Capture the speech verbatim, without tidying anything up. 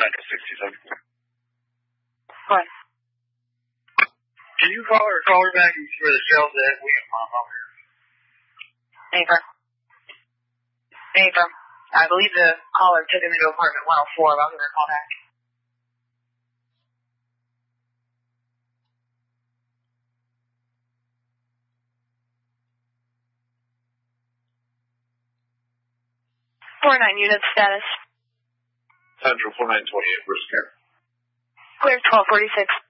Central sixty-seven. What? Can you call her, call her back and see where the shell's at? We can mom over here. Affirm. Affirm. I believe the caller took him into apartment one oh four, but I'll give her a call back. four nine unit status. Central four nine twenty-eight, where's care? Clear twelve forty-six.